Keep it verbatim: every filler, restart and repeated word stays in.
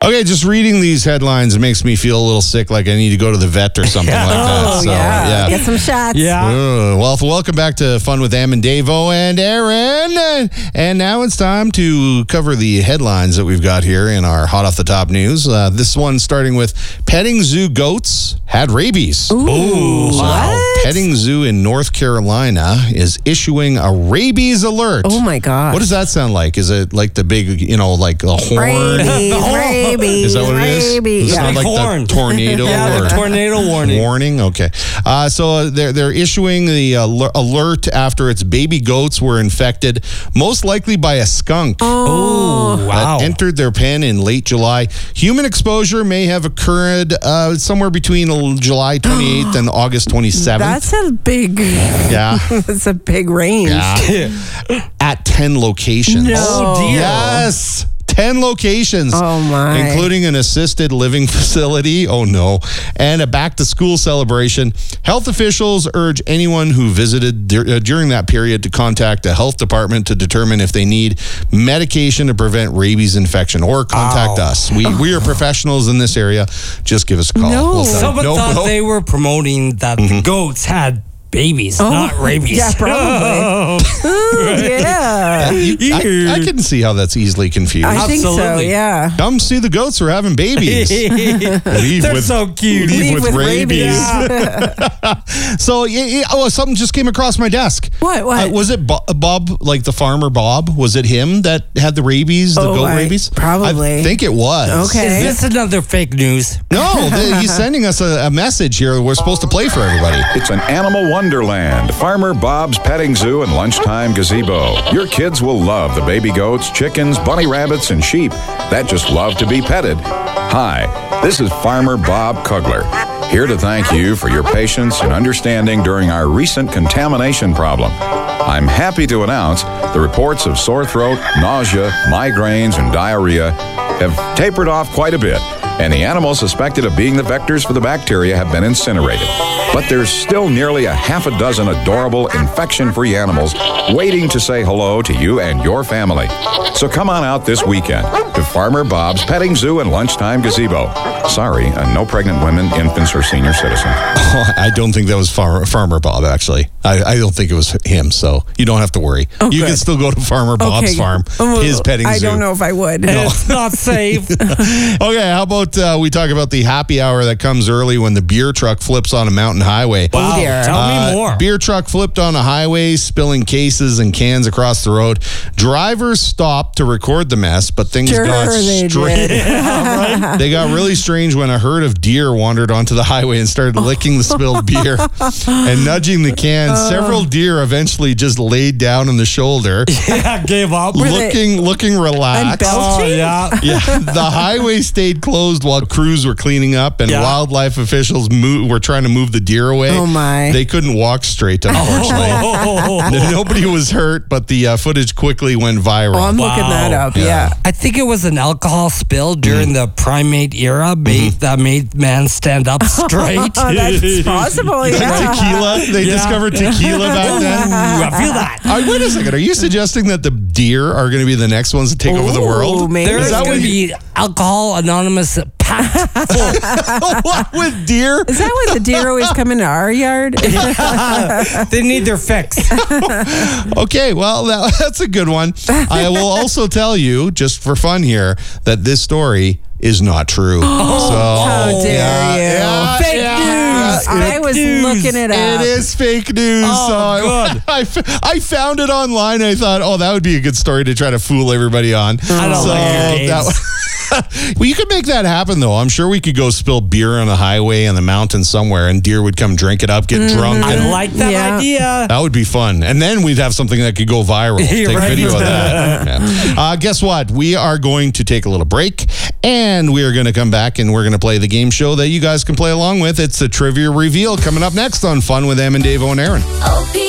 Okay, just reading these headlines makes me feel a little sick, like I need to go to the vet or something like that. Oh, So, yeah. yeah. Get some shots. Yeah. Uh, well, welcome back to Fun with Am and Davo and Aaron. And now it's time to cover the headlines that we've got here in our hot off the top news. Uh, this one starting with petting zoo goats had rabies. Ooh. So, What? petting zoo in North Carolina is issuing a rabies alert. Oh, my God. What does that sound like? Is it like the big, you know, like a horn? Rabies, rabies, Is that what it is? rabies. It's Yeah. not like horn. the tornado Yeah, or the tornado warning. warning. Okay, uh, so they're they're issuing the al- alert after its baby goats were infected, most likely by a skunk Oh, wow. that entered their pen in late July. Human exposure may have occurred uh, somewhere between July twenty-eighth and August twenty-seventh. That's a big, yeah, that's a big range. yeah, at ten locations. No. Oh, dear. Yes. ten locations. Oh, my. Including an assisted living facility. Oh, no. And a back-to-school celebration. Health officials urge anyone who visited dur- uh, during that period to contact a health department to determine if they need medication to prevent rabies infection or contact Ow. us. We we are professionals in this area. Just give us a call. No. We'll tell you. Someone No, thought no. they were promoting that the goats had babies, not rabies. yeah, probably. Ooh, yeah. You- I, I can see how that's easily confused. I think so, Absolutely. yeah. Come see the goats are having babies. Leave They're with- so cute. leave Leave with with rabies. rabies. So, yeah, yeah, oh, something just came across my desk. What, what? Uh, was it Bo- Bob, like the farmer Bob? Was it him that had the rabies, the Oh, goat I- rabies? probably. I think it was. Okay. Is this another fake news? No, the, he's sending us a, a message here we're supposed to play for everybody. It's an animal wonderland. Farmer Bob's Petting Zoo and Lunchtime Gazebo. Your kids will love the baby goats, chickens, bunny rabbits, and sheep that just love to be petted. Hi, this is Farmer Bob Kugler, here to thank you for your patience and understanding during our recent contamination problem. I'm happy to announce the reports of sore throat, nausea, migraines, and diarrhea have tapered off quite a bit, and the animals suspected of being the vectors for the bacteria have been incinerated. But there's still nearly a half a dozen adorable infection-free animals waiting to say hello to you and your family. So come on out this weekend to Farmer Bob's Petting Zoo and Lunchtime Gazebo. Sorry, uh, no pregnant women, infants, or senior citizens. Oh, I don't think that was Farmer, Farmer Bob, actually. I, I don't think it was him, so you don't have to worry. Oh, you good. can still go to Farmer Bob's Okay. farm, Oh, his petting I zoo. don't know if I would. It's not safe. Okay, how about uh, we talk about the happy hour that comes early when the beer truck flips on a mountain highway. Wow. dear. Tell Uh, me more. Beer truck flipped on a highway, spilling cases and cans across the road. Drivers stopped to record the mess, but things Sure got they strange. did. They got really strange when a herd of deer wandered onto the highway and started licking the spilled beer and nudging the can. Several deer eventually just laid down on the shoulder, Yeah, gave up. they- looking looking And relaxed. Oh, belching? yeah. Yeah, the highway stayed closed while crews were cleaning up and Yeah. wildlife officials mo- were trying to move the deer away. Oh, my. They couldn't walk straight, unfortunately. Oh. Nobody was hurt, but the uh, footage quickly went viral. Oh, I'm Wow. looking that up. Yeah. Yeah. I think it was an alcohol spill during the primate era made, that made man stand up straight. Oh, that's possible. Yeah. Tequila? They Yeah. discovered tequila back then? Ooh, I feel that. Uh, wait a second. Are you suggesting that the deer are going to be the next ones to take over the Ooh, world? maybe. There Is is that going what to you- be alcohol anonymous packed full. What with deer? Is that why the deer always come into our yard? They need their fix. Okay, well, that, that's a good one. I will also tell you, just for fun here, that this story is not true. So, How dare yeah, you. yeah, Fake yeah, news. yeah. I was news. looking it up. It is fake news. Oh, so I, good. I, f- I found it online. I thought, oh, that would be a good story to try to fool everybody on. I don't so like your games. that- well, you could make that happen, though. I'm sure we could go spill beer on the highway on the mountain somewhere, and deer would come drink it up, get drunk. I And like that Yeah. idea. that would be fun. And then we'd have something that could go viral. You're Take right. video of that. Yeah. Uh, guess what? We are going to take a little break, and we are going to come back, and we're going to play the game show that you guys can play along with. It's the Trivia Reveal coming up next on Fun with Em and Davo and Aaron.